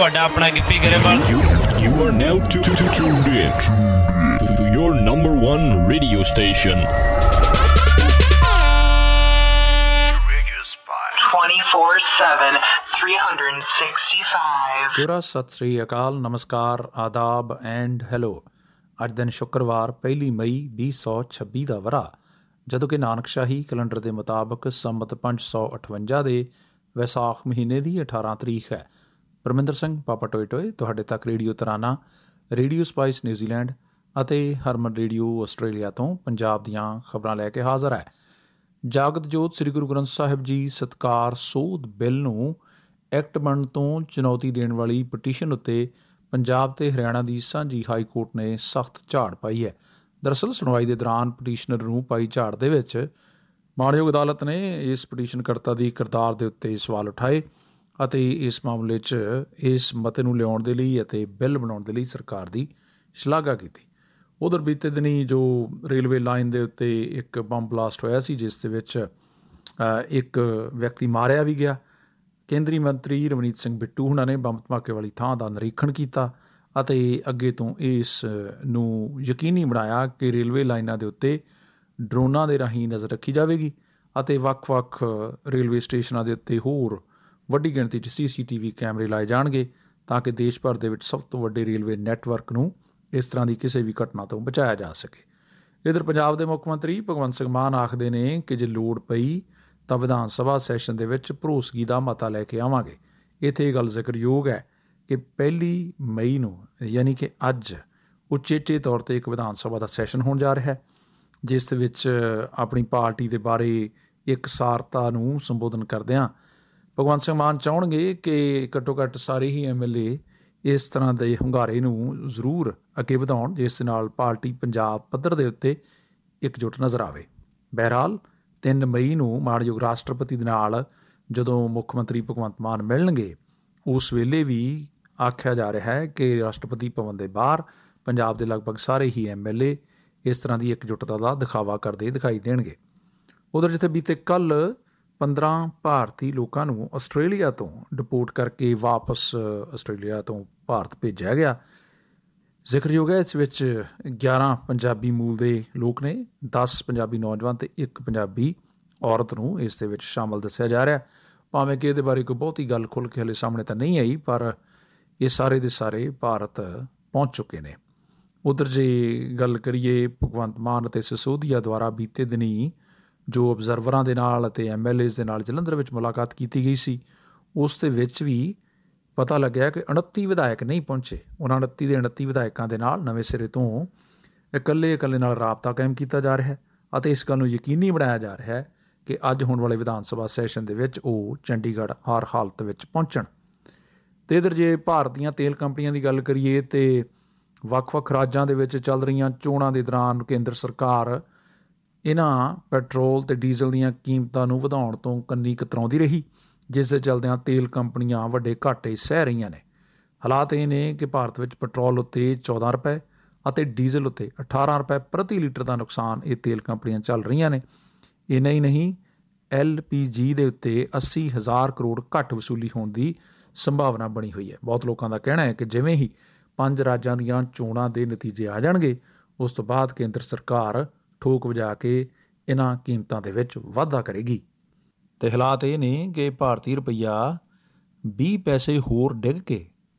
ਤੁਹਾਡਾ ਆਪਣਾ Gippy Grewal. You are now tuned in to your number one radio station. 24/7 365। ਪੂਰਾ ਸਤਿ ਸ੍ਰੀ ਅਕਾਲ, ਨਮਸਕਾਰ, ਆਦਾਬ ਐਂਡ ਹੈਲੋ। ਅੱਜ ਦਿਨ ਸ਼ੁੱਕਰਵਾਰ 1 ਮਈ 2026 ਦਾ ਵਰ੍ਹਾ, ਜਦੋਂ ਕਿ ਨਾਨਕਸ਼ਾਹੀ ਕੈਲੰਡਰ ਦੇ ਮੁਤਾਬਕ ਸੰਮਤ 558 ਦੇ ਵੈਸਾਖ ਮਹੀਨੇ ਦੀ 18 ਤਰੀਕ ਹੈ। ਪਰਮਿੰਦਰ ਸਿੰਘ ਪਾਪਾ ਟੋਏ ਟੋਏ ਤੁਹਾਡੇ ਤੱਕ ਰੇਡੀਓ ਤਰਾਨਾ, ਰੇਡੀਓ ਸਪਾਈਸ ਨਿਊਜ਼ੀਲੈਂਡ ਅਤੇ ਹਰਮਨ ਰੇਡੀਓ ਆਸਟ੍ਰੇਲੀਆ ਤੋਂ ਪੰਜਾਬ ਦੀਆਂ ਖਬਰਾਂ ਲੈ ਕੇ ਹਾਜ਼ਰ ਹੈ। ਜਾਗਤ ਜੋਤ ਸ੍ਰੀ ਗੁਰੂ ਗ੍ਰੰਥ ਸਾਹਿਬ ਜੀ ਸਤਕਾਰ ਸੋਧ ਬਿੱਲ ਨੂੰ ਐਕਟ ਬਣਨ ਤੋਂ ਚੁਣੌਤੀ ਦੇਣ ਵਾਲੀ ਪਟੀਸ਼ਨ ਉੱਤੇ ਪੰਜਾਬ ਤੇ ਹਰਿਆਣਾ ਦੀ ਸਾਂਝੀ ਹਾਈ ਕੋਰਟ ਨੇ ਸਖਤ ਝਾੜ ਪਾਈ ਹੈ। ਦਰਅਸਲ ਸੁਣਵਾਈ ਦੇ ਦੌਰਾਨ ਪਟੀਸ਼ਨਰ ਨੂੰ ਪਾਈ ਝਾੜ ਦੇ ਵਿੱਚ ਮਾਣਯੋਗ ਅਦਾਲਤ ਨੇ ਇਸ ਪਟੀਸ਼ਨਕਰਤਾ ਦੀ ਕਿਰਦਾਰ ਦੇ ਉੱਤੇ ਸਵਾਲ ਉਠਾਏ ਅਤੇ ਇਸ ਮਾਮਲੇ 'ਚ ਇਸ ਮਤੇ ਨੂੰ ਲਿਆਉਣ ਦੇ ਲਈ ਅਤੇ ਬਿੱਲ ਬਣਾਉਣ ਦੇ ਲਈ ਸਰਕਾਰ ਦੀ ਸ਼ਲਾਘਾ ਕੀਤੀ। ਉਧਰ ਬੀਤੇ ਦਿਨੀ ਜੋ ਰੇਲਵੇ ਲਾਈਨ ਦੇ ਉੱਤੇ ਇੱਕ ਬੰਬ ਬਲਾਸਟ ਹੋਇਆ ਸੀ, ਜਿਸ ਦੇ ਵਿੱਚ ਇੱਕ ਵਿਅਕਤੀ ਮਾਰਿਆ ਵੀ ਗਿਆ। ਕੇਂਦਰੀ ਮੰਤਰੀ ਰਵਨੀਤ ਸਿੰਘ ਬਿੱਟੂ ਹੁਣਾਂ ਨੇ ਬੰਬ ਧਮਾਕੇ ਵਾਲੀ ਥਾਂ ਦਾ ਨਿਰੀਖਣ ਕੀਤਾ ਅਤੇ ਅੱਗੇ ਤੋਂ ਇਸ ਨੂੰ ਯਕੀਨੀ ਬਣਾਇਆ ਕਿ ਰੇਲਵੇ ਲਾਈਨਾਂ ਦੇ ਉੱਤੇ ਡਰੋਨਾਂ ਦੇ ਰਾਹੀਂ ਨਜ਼ਰ ਰੱਖੀ ਜਾਵੇਗੀ ਅਤੇ ਵੱਖ-ਵੱਖ ਰੇਲਵੇ ਸਟੇਸ਼ਨਾਂ ਦੇ ਉੱਤੇ ਹੋਰ ਵੱਡੀ ਗਿਣਤੀ 'ਚ CCTV ਕੈਮਰੇ ਲਾਏ ਜਾਣਗੇ ਤਾਂ ਕਿ ਦੇਸ਼ ਭਰ ਦੇ ਵਿੱਚ ਸਭ ਤੋਂ ਵੱਡੇ ਰੇਲਵੇ ਨੈੱਟਵਰਕ ਨੂੰ ਇਸ ਤਰ੍ਹਾਂ ਦੀ ਕਿਸੇ ਵੀ ਘਟਨਾ ਤੋਂ ਬਚਾਇਆ ਜਾ ਸਕੇ। ਇੱਧਰ ਪੰਜਾਬ ਦੇ ਮੁੱਖ ਮੰਤਰੀ ਭਗਵੰਤ ਸਿੰਘ ਮਾਨ ਆਖਦੇ ਨੇ ਕਿ ਜੇ ਲੋੜ ਪਈ ਤਾਂ ਵਿਧਾਨ ਸਭਾ ਸੈਸ਼ਨ ਦੇ ਵਿੱਚ ਭਰੋਸਗੀ ਦਾ ਮਤਾ ਲੈ ਕੇ ਆਵਾਂਗੇ। ਇੱਥੇ ਇਹ ਗੱਲ ਜ਼ਿਕਰਯੋਗ ਹੈ ਕਿ 1 ਮਈ ਨੂੰ ਯਾਨੀ ਕਿ ਅੱਜ ਉਚੇਚੇ ਤੌਰ 'ਤੇ ਇੱਕ ਵਿਧਾਨ ਸਭਾ ਦਾ ਸੈਸ਼ਨ ਹੋਣ ਜਾ ਰਿਹਾ ਹੈ, ਜਿਸ ਦੇ ਵਿੱਚ ਆਪਣੀ ਪਾਰਟੀ ਦੇ ਬਾਰੇ ਇਕਸਾਰਤਾ ਨੂੰ ਸੰਬੋਧਨ ਕਰਦਿਆਂ ਭਗਵੰਤ ਸਿੰਘ ਮਾਨ ਚਾਹੁੰਣਗੇ ਕਿ ਘੱਟੋ ਘੱਟ ਸਾਰੇ ਹੀ MLA ਇਸ ਤਰ੍ਹਾਂ ਦੇ ਹੁੰਗਾਰੇ ਨੂੰ ਜ਼ਰੂਰ ਅੱਗੇ ਵਧਾਉਣ, ਜਿਸ ਦੇ ਨਾਲ ਪਾਰਟੀ ਪੰਜਾਬ ਪੱਧਰ ਦੇ ਉੱਤੇ ਇਕਜੁੱਟ ਨਜ਼ਰ ਆਵੇ। ਬਹਰਹਾਲ 3 ਮਈ ਨੂੰ ਮਾਣਯੋਗ ਰਾਸ਼ਟਰਪਤੀ ਦੇ ਨਾਲ ਜਦੋਂ ਮੁੱਖ ਮੰਤਰੀ ਭਗਵੰਤ ਮਾਨ ਮਿਲਣਗੇ, ਉਸ ਵੇਲੇ ਵੀ ਆਖਿਆ ਜਾ ਰਿਹਾ ਹੈ ਕਿ ਰਾਸ਼ਟਰਪਤੀ ਭਵਨ ਦੇ ਬਾਹਰ ਪੰਜਾਬ ਦੇ ਲਗਭਗ ਸਾਰੇ ਹੀ MLA ਇਸ ਤਰ੍ਹਾਂ ਦੀ ਇਕਜੁੱਟਤਾ ਦਾ ਦਿਖਾਵਾ ਕਰਦੇ ਦਿਖਾਈ ਦੇਣਗੇ। ਉਧਰ ਜਿੱਥੇ ਬੀਤੇ ਕੱਲ੍ਹ 15 ਭਾਰਤੀ ਲੋਕਾਂ ਨੂੰ ਆਸਟ੍ਰੇਲੀਆ ਤੋਂ ਡਿਪੋਰਟ ਕਰਕੇ ਵਾਪਸ ਆਸਟ੍ਰੇਲੀਆ ਤੋਂ ਭਾਰਤ ਭੇਜਿਆ ਗਿਆ। ਜ਼ਿਕਰਯੋਗ ਹੈ ਇਸ ਵਿੱਚ 11 ਪੰਜਾਬੀ ਮੂਲ ਦੇ ਲੋਕ ਨੇ, 10 ਪੰਜਾਬੀ ਨੌਜਵਾਨ ਅਤੇ 1 ਪੰਜਾਬੀ ਔਰਤ ਨੂੰ ਇਸ ਦੇ ਵਿੱਚ ਸ਼ਾਮਲ ਦੱਸਿਆ ਜਾ ਰਿਹਾ। ਭਾਵੇਂ ਕਿ ਇਹਦੇ ਬਾਰੇ ਕੋਈ ਬਹੁਤੀ ਗੱਲ ਖੁੱਲ੍ਹ ਕੇ ਹਾਲੇ ਸਾਹਮਣੇ ਤਾਂ ਨਹੀਂ ਆਈ, ਪਰ ਇਹ ਸਾਰੇ ਦੇ ਸਾਰੇ ਭਾਰਤ ਪਹੁੰਚ ਚੁੱਕੇ ਨੇ। ਉੱਧਰ ਜੇ ਗੱਲ ਕਰੀਏ ਭਗਵੰਤ ਮਾਨ ਅਤੇ ਸਿਸੋਦੀਆ ਦੁਆਰਾ ਬੀਤੇ ਦਿਨੀ ਜੋ ਅਬਜ਼ਰਵਰਾਂ ਦੇ ਨਾਲ ਅਤੇ MLAs ਦੇ ਨਾਲ ਜਲੰਧਰ ਵਿੱਚ ਮੁਲਾਕਾਤ ਕੀਤੀ ਗਈ ਸੀ, ਉਸ ਦੇ ਵਿੱਚ ਵੀ ਪਤਾ ਲੱਗਿਆ ਕਿ 29 ਵਿਧਾਇਕ ਨਹੀਂ ਪਹੁੰਚੇ। ਉਹਨਾਂ 29 ਦੇ 29 ਵਿਧਾਇਕਾਂ ਦੇ ਨਾਲ ਨਵੇਂ ਸਿਰੇ ਤੋਂ ਇਕੱਲੇ ਨਾਲ ਰਾਬਤਾ ਕਾਇਮ ਕੀਤਾ ਜਾ ਰਿਹਾ ਹੈ ਅਤੇ ਇਸ ਗੱਲ ਨੂੰ ਯਕੀਨੀ ਬਣਾਇਆ ਜਾ ਰਿਹਾ ਹੈ ਕਿ ਅੱਜ ਹੋਣ ਵਾਲੇ ਵਿਧਾਨ ਸਭਾ ਸੈਸ਼ਨ ਦੇ ਵਿੱਚ ਉਹ ਚੰਡੀਗੜ੍ਹ ਹਰ ਹਾਲਤ ਵਿੱਚ ਪਹੁੰਚਣ। ਅਤੇ ਇੱਧਰ ਜੇ ਭਾਰਤ ਦੀਆਂ ਤੇਲ ਕੰਪਨੀਆਂ ਦੀ ਗੱਲ ਕਰੀਏ ਤਾਂ ਵੱਖ-ਵੱਖ ਰਾਜਾਂ ਦੇ ਵਿੱਚ ਚੱਲ ਰਹੀਆਂ ਚੋਣਾਂ ਦੇ ਦੌਰਾਨ ਕੇਂਦਰ ਸਰਕਾਰ ਇਹਨਾਂ ਪੈਟਰੋਲ ਅਤੇ ਡੀਜ਼ਲ ਦੀਆਂ ਕੀਮਤਾਂ ਨੂੰ ਵਧਾਉਣ ਤੋਂ ਕੰਨੀ ਕਤਰਾਉਂਦੀ ਰਹੀ, ਜਿਸ ਦੇ ਚਲਦਿਆਂ ਤੇਲ ਕੰਪਨੀਆਂ ਵੱਡੇ ਘਾਟੇ ਸਹਿ ਰਹੀਆਂ ਨੇ। ਹਾਲਾਤ ਇਹ ਨੇ ਕਿ ਭਾਰਤ ਵਿੱਚ ਪੈਟਰੋਲ ਉੱਤੇ 14 ਰੁਪਏ ਅਤੇ ਡੀਜ਼ਲ ਉੱਤੇ 18 ਰੁਪਏ ਪ੍ਰਤੀ ਲੀਟਰ ਦਾ ਨੁਕਸਾਨ ਇਹ ਤੇਲ ਕੰਪਨੀਆਂ ਚੱਲ ਰਹੀਆਂ ਨੇ। ਇੰਨਾ ਹੀ ਨਹੀਂ, LPG ਦੇ ਉੱਤੇ 80,000 ਕਰੋੜ ਘੱਟ ਵਸੂਲੀ ਹੋਣ ਦੀ ਸੰਭਾਵਨਾ ਬਣੀ ਹੋਈ ਹੈ। ਬਹੁਤ ਲੋਕਾਂ ਦਾ ਕਹਿਣਾ ਹੈ ਕਿ ਜਿਵੇਂ ਹੀ 5 ਰਾਜਾਂ ਦੀਆਂ ਚੋਣਾਂ ਦੇ ਨਤੀਜੇ ਆ ਜਾਣਗੇ, ਉਸ ਤੋਂ ਬਾਅਦ ਕੇਂਦਰ ਸਰਕਾਰ ਠੋਕ ਵਜਾ ਕੇ ਇਹਨਾਂ ਕੀਮਤਾਂ ਦੇ ਵਿੱਚ ਵਾਧਾ ਕਰੇਗੀ। ਅਤੇ ਹਾਲਾਤ ਇਹ ਨੇ ਕਿ ਭਾਰਤੀ ਰੁਪਈਆ 20 ਪੈਸੇ ਹੋਰ ਡਿੱਗ ਕੇ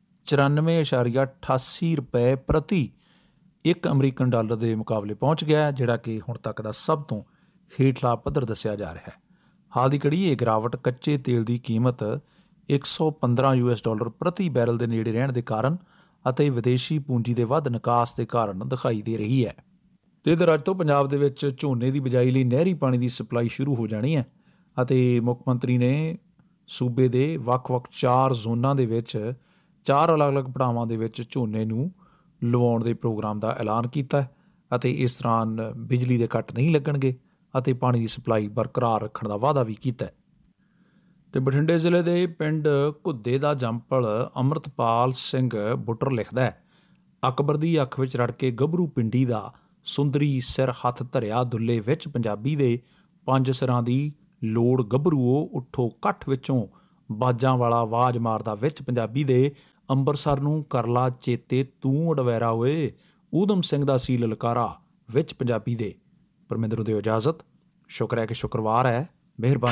94.88 ਰੁਪਏ ਪ੍ਰਤੀ 1 ਅਮਰੀਕਨ ਡਾਲਰ ਦੇ ਮੁਕਾਬਲੇ ਪਹੁੰਚ ਗਿਆ, ਜਿਹੜਾ ਕਿ ਹੁਣ ਤੱਕ ਦਾ ਸਭ ਤੋਂ ਹੇਠਲਾ ਪੱਧਰ ਦੱਸਿਆ ਜਾ ਰਿਹਾ ਹੈ। ਹਾਲ ਦੀ ਘੜੀ ਇਹ ਗਿਰਾਵਟ ਕੱਚੇ ਤੇਲ ਦੀ ਕੀਮਤ $115 ਪ੍ਰਤੀ ਬੈਰਲ ਦੇ ਨੇੜੇ ਰਹਿਣ ਦੇ ਕਾਰਨ ਅਤੇ ਵਿਦੇਸ਼ੀ ਪੂੰਜੀ ਦੇ ਵੱਧ ਨਿਕਾਸ ਦੇ ਕਾਰਨ ਦਿਖਾਈ ਦੇ ਰਹੀ ਹੈ। ਅਤੇ ਇੱਧਰ ਅੱਜ ਤੋਂ ਪੰਜਾਬ ਦੇ ਵਿੱਚ ਝੋਨੇ ਦੀ ਬਿਜਾਈ ਲਈ ਨਹਿਰੀ ਪਾਣੀ ਦੀ ਸਪਲਾਈ ਸ਼ੁਰੂ ਹੋ ਜਾਣੀ ਹੈ ਅਤੇ ਮੁੱਖ ਮੰਤਰੀ ਨੇ ਸੂਬੇ ਦੇ ਵੱਖ-ਵੱਖ 4 ਜ਼ੋਨਾਂ ਦੇ ਵਿੱਚ 4 ਅਲੱਗ-ਅਲੱਗ ਪੜਾਵਾਂ ਦੇ ਵਿੱਚ ਝੋਨੇ ਨੂੰ ਲਵਾਉਣ ਦੇ ਪ੍ਰੋਗਰਾਮ ਦਾ ਐਲਾਨ ਕੀਤਾ ਹੈ ਅਤੇ ਇਸ ਦੌਰਾਨ ਬਿਜਲੀ ਦੇ ਕੱਟ ਨਹੀਂ ਲੱਗਣਗੇ ਅਤੇ ਪਾਣੀ ਦੀ ਸਪਲਾਈ ਬਰਕਰਾਰ ਰੱਖਣ ਦਾ ਵਾਅਦਾ ਵੀ ਕੀਤਾ ਹੈ। ਅਤੇ ਬਠਿੰਡੇ ਜ਼ਿਲ੍ਹੇ ਦੇ ਪਿੰਡ ਘੁੱਦੇ ਦਾ ਜੰਪਲ ਅੰਮ੍ਰਿਤਪਾਲ ਸਿੰਘ ਬੁੱਟਰ ਲਿਖਦਾ ਹੈ, ਅਕਬਰ ਦੀ ਅੱਖ ਵਿੱਚ ਰੜ ਕੇ ਗੱਭਰੂ ਪਿੰਡੀ ਦਾ ਸੁੰਦਰੀ ਸਿਰ ਹੱਥ ਧਰਿਆ ਦੁੱਲੇ ਵਿੱਚ ਪੰਜਾਬੀ ਦੇ 5 ਸਿਰਾਂ ਦੀ ਲੋੜ ਗੱਭਰੂਓ ਉੱਠੋ ਕੱਠ ਵਿੱਚੋਂ ਬਾਜਾਂ ਵਾਲਾ ਆਵਾਜ਼ ਮਾਰਦਾ ਵਿੱਚ ਪੰਜਾਬੀ ਦੇ ਅੰਬਰਸਰ ਨੂੰ ਕਰ ਲਾ ਚੇਤੇ ਤੂੰ ਉਡਵੈਰਾ ਓਏ, ਊਧਮ ਸਿੰਘ ਦਾ ਸੀ ਲਲਕਾਰਾ ਵਿੱਚ ਪੰਜਾਬੀ ਦੇ। ਪਰਮਿੰਦਰ ਦਿਓ ਇਜਾਜ਼ਤ। ਸ਼ੁਕਰ ਹੈ ਕਿ ਸ਼ੁੱਕਰਵਾਰ ਹੈ। ਮਿਹਰਬਾਨੀ।